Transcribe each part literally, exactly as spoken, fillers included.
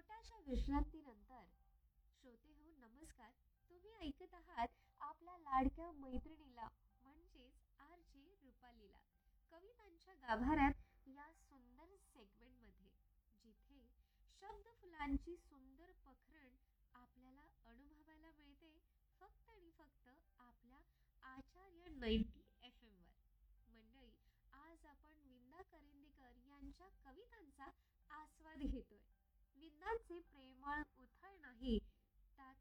छोट्याशा विश्रांतीनंतर श्रोते हो नमस्कार. तुम्ही ऐकत आहात आपल्या लाडक्या मैत्रिणीला म्हणजेच आर जे रुपालीला कवितांच्या गाभाऱ्यात या सुंदर सेगमेंटमध्ये, जिथे शब्द फुलांची सुंदर पखरण आपल्याला अनुभवायला मिळते फक्त आणि फक्त आपल्या आचार्य नाईन्टी एफ एम वर. मंडळी, आज आपण विंदा करंदीकर यांच्या कवितांचा आस्वाद घेतोय. विंदांचे प्रेमळ उथळ नाही त्यात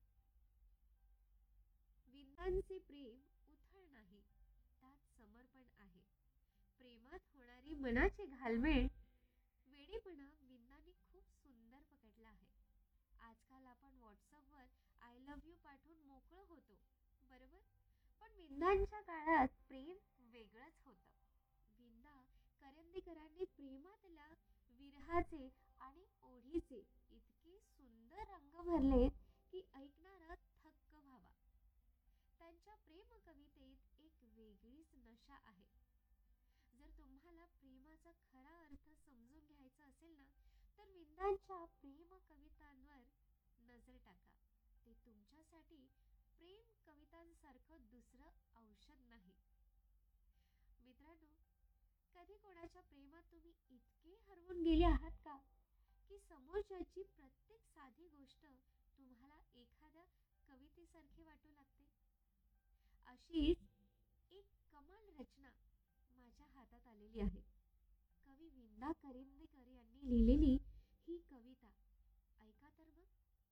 विंदांचे प्रेम उथळ नाही, त्यात समर्पण आहे. प्रेमात होणारी मनाची घालमेल, वेडेपणा विंदांनी खूप सुंदर पकडला आहे. आजकाल आपण व्हॉट्सअपवर आय लव्ह यू पाठवून मोकळं होतो, बरोबर? पण विंदांच्या काळात प्रेम वेगळंच होतं. विंदा करंदीकरांनी प्रेमातल्या विरहाचे आणि ओढीचे इतके सुंदर रंग भरलेत की ऐकणारा थक्क व्हावा. त्यांच्या प्रेम कवितेत एक वेगळीच नशा आहे. जर तुम्हाला प्रेमाचा खरा अर्थ समजून घ्यायचा असेल ना, तर विंदांच्या प्रेम कवितांवर नजर टाका. ते तुमच्यासाठी प्रेम कवितांसारखं दुसरं औषध नाही. मित्रांनो, कधी कोणाच्या प्रेमात तुम्ही इतके हरवून गेले आहात का, की समोरच्याची प्रत्येक साधी गोष्ट तुम्हाला एखाद्या कवितेसारखी वाटू लागते? अशीच एक कमाल रचना माझ्या हातात आलेली आहे. कवी विंदा करंदीकर यांनी लिहिलेली ही कविता ऐका तर मग.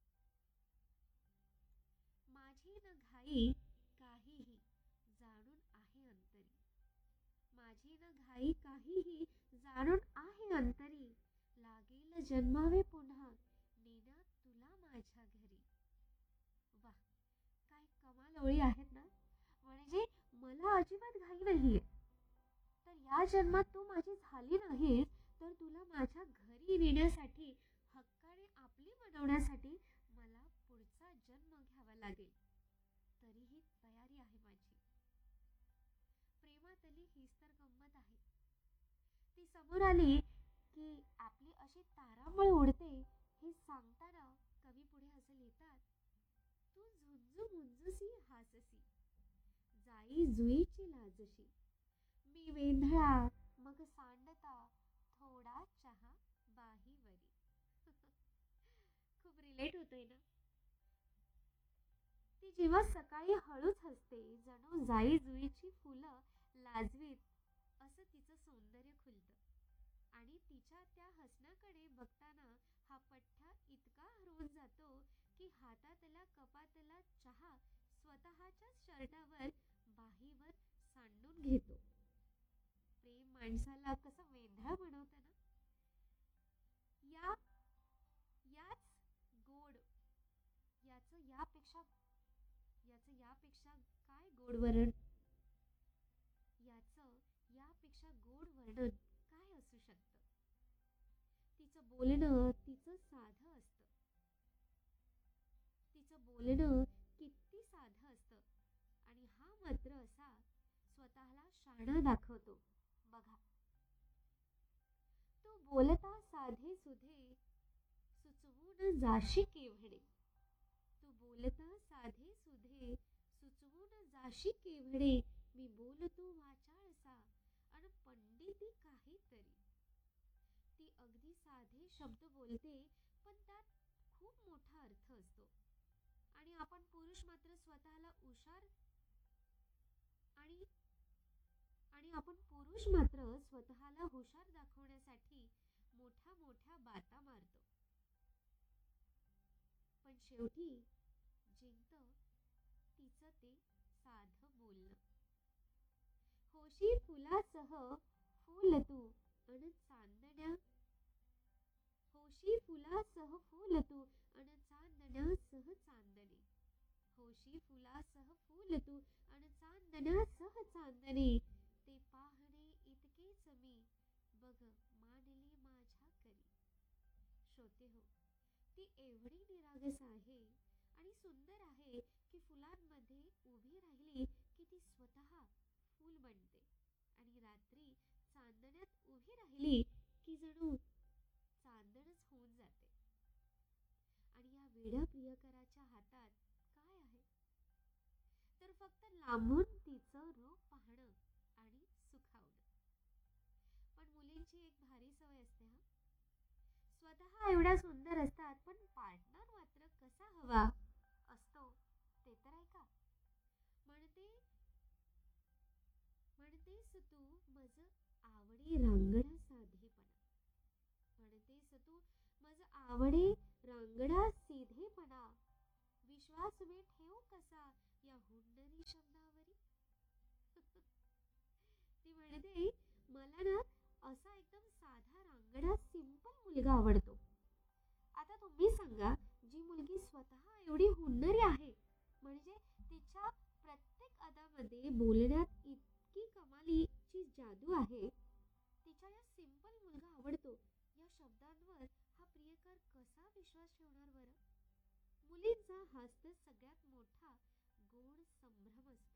माझी न घाई काहीही जाणून आहे अंतरी, माझी न घाई काहीही जाणून आहे अंतरी, लागेल जन्मावे पुन्हा नेण्यात तुला माझ्या घरी. वा, काय कमाल ओळी आहेत ना. म्हणजे मला अजिबात घाई नाहीये, तर या जन्मात तू माझी झाली नाहीस, तर तुला माझ्या घरी नेण्यासाठी, हक्काने आपली बनवण्यासाठी मला पुढचा जन्म घ्यावा लागेल, तरीही तयारी आहे माझी. प्रेमातली हीच तर गंमत आहे. ती समोर आली की आपली अशी तारांबळ उडते हे सांगताना कवी पुढे असं लिहितात. तू झुंजू मुंजूसी हाससी, जाई जुईची लाजशी, मी वेंधळा मग सांडता थोडा चहा बाहीवरी. खूप रिलेट होतंय ना. ती जेव्हा सकाळी हळूच हसते, जणू जाई जुईची फुलं लाजवीत असं तिचं सौंदर्य खुलतं. आणि तिच्या त्या हसण्याकडे बघताना हा पठ्ठा इतका हरवून जातो की हातातला कपातला चहा स्वतःच्याच शर्टावर बाहीवर सांडून घेतो. प्रेम माणसाला कसं वेंधळा बनवतं ना. या याच गोड याचं यापेक्षा याचं यापेक्षा काय गोड वर्णन याचं यापेक्षा गोड वर्णन काय असू शकतं. तिचं बोलणं तिचं साधं असतं, तिचं बोलणं किती साधं असतं, आणि हा मात्र असा स्वतःला शहाणा दाखवतो. बघा, तू बोलता साधे सुधे सुचवून जाशी केवढे, तू बोलता साधे सुधे सुचवून जाशी केवढे, मी बोलतो वाचाळसा अन पंडिती काहीतरी. ती अगदी साधे शब्द बोलते, पण त्यात खूप मोठा अर्थ असतो. आणि आपण पुरुष मात्र स्वतःला हुशार आणि आणि आपण पुरुष मात्र स्वतःला हुशार दाखवण्यासाठी मोठ्या मोठ्या बाता मारतो. पण शेवटी जिंकतं तिचं ते साधं बोलणं. होशी फुलासह फुल तू अन चांदण्या होशी फुलासह फुल तू अन चांदण्यासह चांदणे, होशी फुलासह फुल तू अन चांदण्यासह चांदणे, ते पाहणे इतकेच मी बघ मानले माझ्या करी. श्रोते हो, ती एवढी निरागस आहे आणि सुंदर आहे की फुलांमध्ये उभी राहिली की ती स्वतः फूल बनते, आणि रात्री चांदण्यात उभी राहिली की जणू चांदणच होऊन जाते. वेड्या प्रियकराच्या हातात काय आहे? तर फक्त लांबून तिचं रूप पाहणं आणि सुखावणं. पण मुलींची एक भारी सवय असते हा. स्वतः एवढ्या सुंदर असतात पण पार्टनर मात्र कसा हवा असतो ते तर ऐका. म्हणते म्हणतेस तू मज आवडे रांगडा साधेपणा. म्हणतेस तू मज आवडे रांगडा सीधेपणा. विश्वास मी ठेवू कसा या हुंडरी शब्दावरी. ती म्हणते मला ना असा एकदम साधा रांगडा सिंपल मुलगा आवडतो. आता तुम्ही सांगा, जी मुलगी स्वतः एवढी हुंडरी आहे, म्हणजे तिच्या प्रत्येक अदामध्ये बोलण्यात इतकी कमालीची जादू आहे, तिच्या या सिंपल मुलगा आवडतो या शब्दांवर हा प्रियकर कसा विश्वास ठेवणार बरं? मुलींचा हाच तर सगळ्यात मोठा गोड संभ्रम असतो.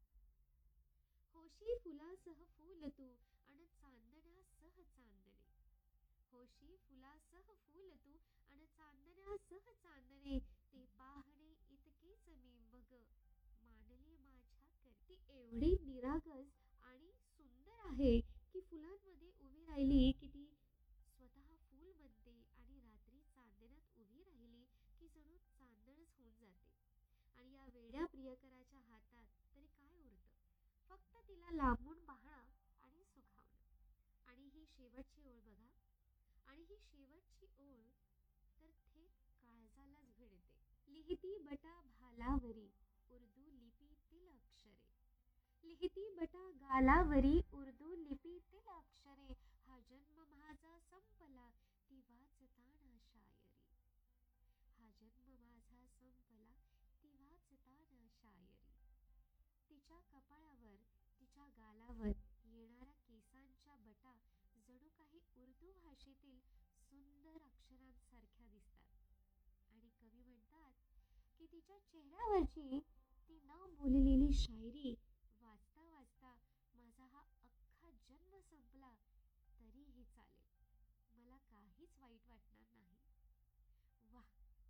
होशी फुलासह फूल तू अन चांदण्यासह चांदणे. होशी फुलासह फूल तू अन चांदण्यासह चांदणे. ते पाहणे इतकेच मी मग मानले माझ्या करी. ती एवढी निरागस आणि सुंदर आहे की फुलांमध्ये उभी राहिली की ती स्वतः फूल बनते आणि रात्री चांदण्यात उभी राहिली की जणू चांदणच होऊन जाते. आणि या वेड्या प्रियकराच्या हातात तरी काय उरतं? फक्त तिला लांबून पाहणं आणि सुखावणं. आणि ही शेवटची ओळ बघा. आणि ही शेवटची ओळ तर थेट काळजालाच भिडते. लिहिती बटा भालावरी उर्दू लिपीतील अक्षरे. लिहिती बटा गालावरी उर्दू लिपीतील अक्षरे. हा जन्म माझा संपला ती वाचताना शायरी. हा जन्म माझा संपला ती वाचताना शायरी. तिच्या कपाळावर तिच्या गालावर येणाऱ्या केसांच्या बटा जणू काही उर्दू भाषेतील सुंदर अक्षरांसारख्या दिसतात. आणि कवी म्हणतात की तिच्या चेहऱ्यावरची ती न बोललेली शायरी वाचता वाचता माझा हा अख्खा जन्म संपला तरीही चालेल, मला काहीच वाईट वाटणार नाही. वाह,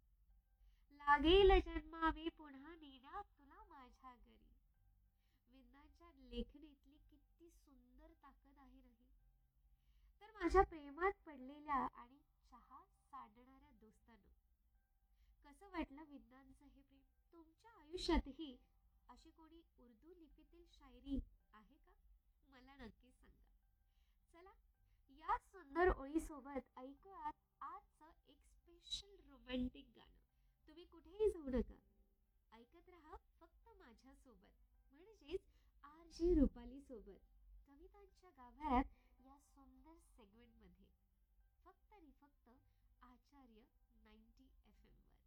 लागेल जन्मावे पुन्हा नेण्यात तुला माझ्या घरी. विंदांच्या लेखणीतली किती सुंदर ताकद आहे नाही. तर माझ्या प्रेमात पडलेल्या आणि चहा सांडणाऱ्या दोस्तांनो, कसं वाटलं विंदांचं हे प्रेम? तुमच्या आयुष्यातही अशी कोणी उर्दू लिपीतील शायरी आहे का? मला नक्की सांगा. चला, या सुंदर ओळीसोबत ऐकूयात आजचं एक स्पेशल रोमॅन्टिक गाणं. तुम्ही कुठेही जाऊ नका, ऐकत राहा फक्त माझ्यासोबत, म्हणजेच आर जे रुपाली